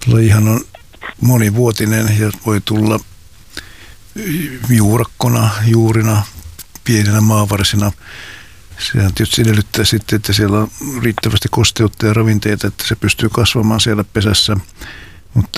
Lajihan on monivuotinen ja voi tulla juurakkona, juurina, pieninä maavarsina. Sehän tietysti edellyttää sitten, että siellä on riittävästi kosteutta ja ravinteita, että se pystyy kasvamaan siellä pesässä. Mutta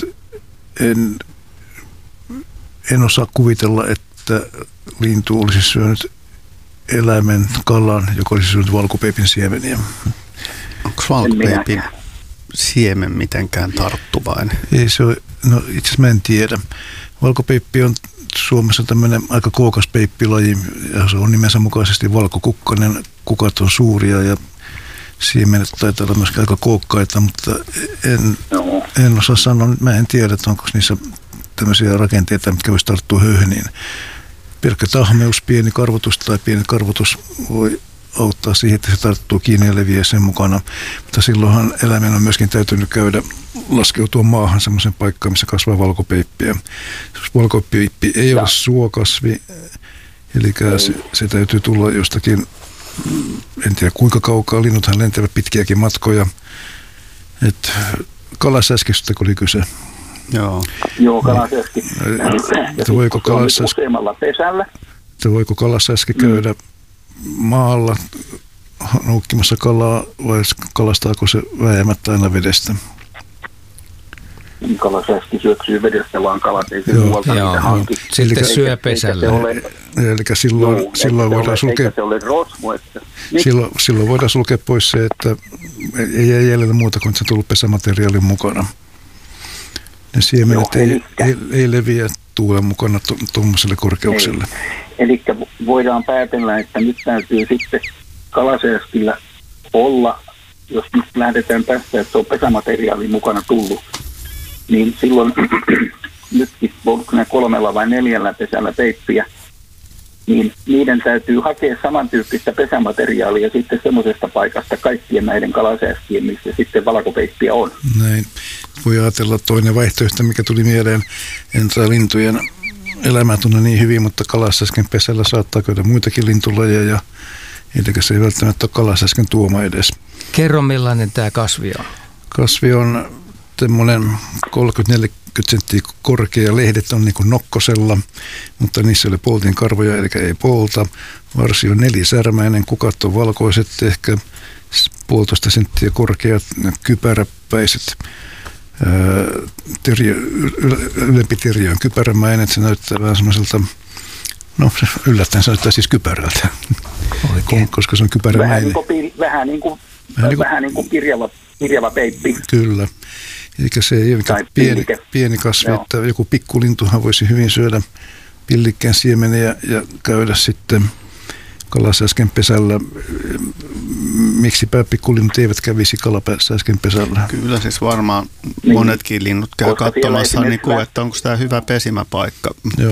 en osaa kuvitella, että lintu olisi syönyt eläimen kalan, joka olisi syönyt valkopeipin siemeniä. Onko valkopeipin siemen mitenkään tarttuvainen? Ei se ole, no itse asiassa mä en tiedä. Valkopeippi on Suomessa tämmöinen aika kookas peippilaji, ja se on nimensä mukaisesti valkokukkanen. Kukat on suuria ja siemenet taitaa olla myöskin aika kookkaita, mutta en osaa sanoa, mä en tiedä, että onko niissä tämmöisiä rakenteita, mitkä voisi tarttua höyheniin. Pelkkä tahmeus, pieni karvotus tai pieni karvotus voi auttaa siihen, että se tarttuu kiinni ja leviää sen mukana. Mutta silloinhan eläimen on myöskin täytynyt laskeutua maahan semmoisen paikkaan, missä kasvaa valkopeippiä. Valkopeippi ei ole suokasvi, eli se täytyy tulla jostakin, en tiedä kuinka kaukaa, linnuthan lentävät pitkiäkin matkoja. Kalasäskistä oli kyse. Joo, kalasäski. Useammalla pesällä. Voiko kalasäski käydä maalla noukkimassa kalaa vai kalastaako se vääjäämättä aina vedestä? Kalasäski syöksyy vedestä, vaan kalat ei sen muualta niitä hanki. Sitten syö pesälle. Eli silloin voidaan sulkea pois se, että ei jää jäljellä muuta kuin se on tullut pesämateriaalin mukana. Ne siemenet ei leviä tuulen mukana tuommoiselle korkeukselle. Eli voidaan päätellä, että nyt täytyy sitten kalasäskillä olla, jos nyt lähdetään tästä, että se on pesämateriaalin mukana tullut, niin silloin nytkin onko ne 3 vai 4 pesällä peippiä, niin niiden täytyy hakea samantyyppistä pesämateriaalia sitten semmoisesta paikasta kaikkien näiden kalasäskien, missä sitten valkopeippiä on. Näin. Voi ajatella toinen vaihtoehto, mikä tuli mieleen, en saa lintujen elämää tunne niin hyvin, mutta kalasäsken pesällä saattaa käydä muitakin lintulajeja, eli se ei välttämättä ole kalasäsken tuoma edes. Kerro, millainen tämä kasvi on? Kasvi on semmoinen 30-40 senttiä korkea, lehdet on niin kuin nokkosella, mutta niissä oli poltin karvoja, eli ei polta. Varsi on 4-särmäinen, kukat on valkoiset, ehkä 1,5 senttiä korkeat, kypäräpäiset. Ylempi tirjo on kypärämäinen, että se näyttää vähän semmoiselta, no yllättäen se näyttää siis kypärältä, koska se on kypärämäinen. Vähän niin kuin kirjava peippi. Kyllä. Eli se ei ole pieni kasvi, että joku pikkulintuhan voisi hyvin syödä pillikkeen siemeniä ja käydä sitten kalasäsken pesällä. Miksipä pikkulinnut eivät kävisi kalasäsken pesällä? Kyllä siis varmaan monetkin linnut käy katsomassa, että onko tämä hyvä pesimäpaikka.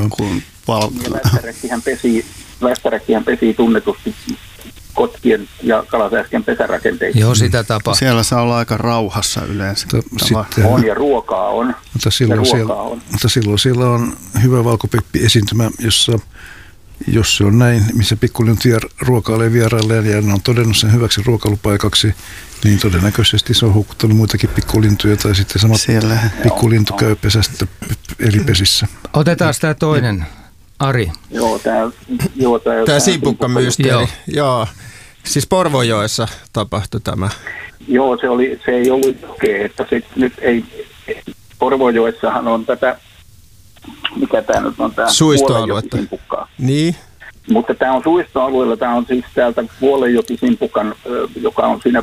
Västäräkkihän pesii tunnetusti kotkien ja kalasäsken pesärakenteita. Joo, sitä tapaa. Siellä saa olla aika rauhassa yleensä. On ja ruokaa on. Mutta silloin siellä on hyvä valkopeippi-esiintymä, jos se on näin, missä pikkulintu ruokailee vierailleen ja ne on todennut sen hyväksi ruokailupaikaksi, niin todennäköisesti se on houkuttanut muitakin pikkulintuja tai sitten sama pikkulintu käy pesästä eri pesissä. Otetaan tämä toinen. Ari. Tämä simpukkamysteeri. Joo. Siis Porvojoessa tapahtui tämä. Joo, se ei ollut jokea, että se nyt ei, Porvojoessahan on tätä, mikä tämä nyt on, tämä suistoaluetta. Niin. Mutta tämä on suistoalueella, tämä on siis täältä Vuolenjoki-simpukan, joka on siinä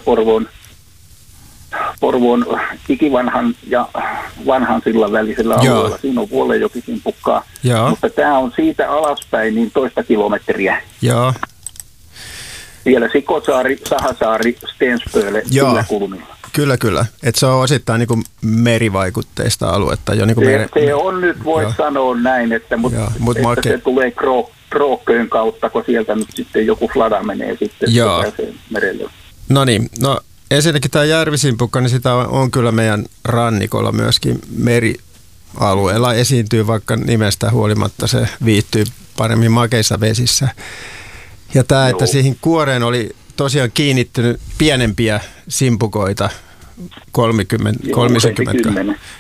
Porvoon ikivanhan ja vanhan sillan välisellä alueella. Siinä on Vuolenjoki-simpukkaa, mutta tämä on siitä alaspäin niin 2 kilometriä. Joo. Vielä Sikosaari, Sahasaari, Stenspöle, sillä kulmilla. Kyllä. Että se on osittain niin kuin merivaikutteista aluetta. Jo niin kuin se on nyt, voisi sanoa näin, että se tulee Krookköön kautta, kun sieltä nyt sitten joku flada menee sitten merelle. No niin, ensinnäkin tämä järvisimpukka, niin sitä on kyllä meidän rannikolla myöskin merialueella. Esiintyy vaikka nimestä huolimatta, se viihtyy paremmin makeissa vesissä. Ja tämä, että siihen kuoreen oli tosiaan kiinnittynyt pienempiä simpukoita, 30